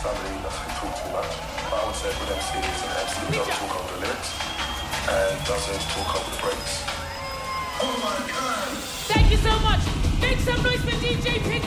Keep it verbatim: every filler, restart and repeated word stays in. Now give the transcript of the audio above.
somebody who doesn't talk too much. But I would say a good M C is an M C who doesn't talk over the lyrics and doesn't talk over the breaks. Oh my God! Thank you so much. Make some noise for D J Pink